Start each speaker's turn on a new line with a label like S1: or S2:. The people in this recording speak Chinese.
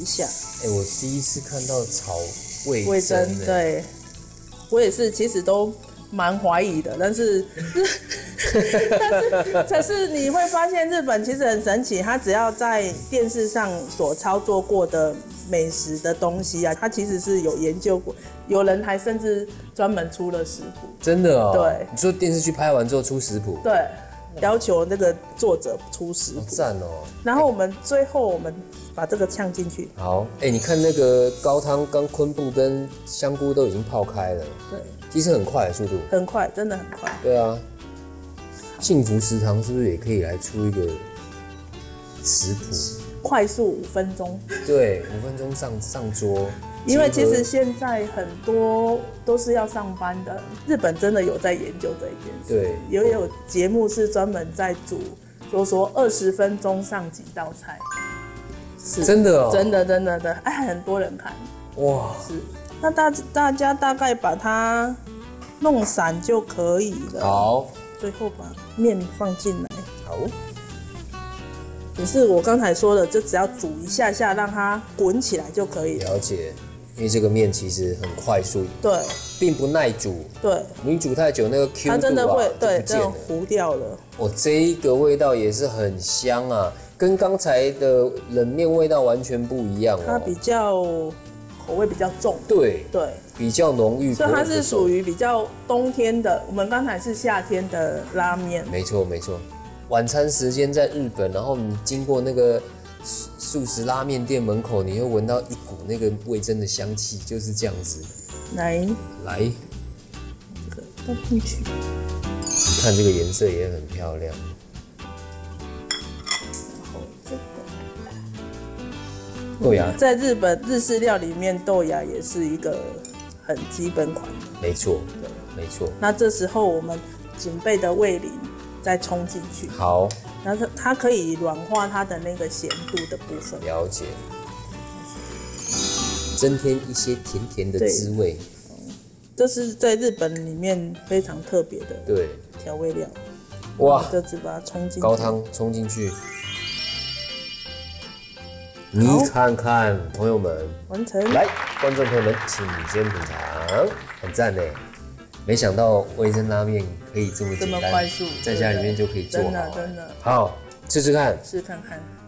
S1: 一下。
S2: 我第一次看到炒味
S1: 味
S2: 噌，
S1: 噌，对，我也是，其实都蛮怀疑的，但是你会发现日本其实很神奇，它只要在电视上所操作过的美食的东西啊，它其实是有研究过，有人还甚至专门出了食谱。
S2: 真的哦。
S1: 对，
S2: 你说电视剧拍完之后出食谱，
S1: 对，要求那个作者出食谱，
S2: 好赞哦。
S1: 然后最后我们把这个呛进去。
S2: 好，你看那个高汤刚昆布跟香菇都已经泡开了，
S1: 对，
S2: 其实很快的速度，
S1: 很快，真的很快。
S2: 对啊。幸福食堂是不是也可以来出一个食谱？
S1: 快速5分钟。
S2: 对，5分钟上桌。
S1: 因为其实现在很多都是要上班的，日本真的有在研究这一件事。
S2: 对，
S1: 也有节目是专门在煮，就是说20分钟上几道菜。是
S2: 真的哦，
S1: 真的，很多人看。
S2: 哇，
S1: 是，那大家大概把它弄散就可以了。
S2: 好，
S1: 最后把面放进来。
S2: 好，
S1: 也是我刚才说的，就只要煮一下下，让它滚起来就可以了。
S2: 了解。因为这个面其实很快速，
S1: 对，
S2: 并不耐煮。
S1: 对，
S2: 你煮太久，那个 Q 度
S1: 它真的会
S2: 就不见
S1: 真的
S2: 了。
S1: 糊掉了。
S2: 这一个味道也是很香啊，跟刚才的冷面味道完全不一样哦。
S1: 它比较口味比较重，
S2: 对，
S1: 对，
S2: 比较浓郁，
S1: 所以它是属于比较冬天的。我们刚才是夏天的拉面，
S2: 没错。晚餐时间在日本，然后你经过那个素食拉面店门口，你会闻到一股那个味噌的香气，就是这样子。来，
S1: 这个倒进去。
S2: 你看这个颜色也很漂亮。
S1: 然后这个
S2: 豆芽，
S1: 在日本日式料理里面，豆芽也是一个很基本款。
S2: 没错，
S1: 对，
S2: 没错。
S1: 那这时候我们准备的味淋再冲进去，
S2: 好，
S1: 然后它可以软化它的那个咸度的部分。
S2: 了解，增添一些甜甜的滋味。
S1: 这是在日本里面非常特别的调味料。
S2: 哇，
S1: 这次把它冲进去，
S2: 高汤冲进去，你看看，朋友们，
S1: 完成。
S2: 来，观众朋友们，请先品尝，很赞呢。没想到味噌拉面可以这么简单，
S1: 这么快速，
S2: 在家里面就可以做好，
S1: 真的。
S2: 好，试试看。
S1: 试看看。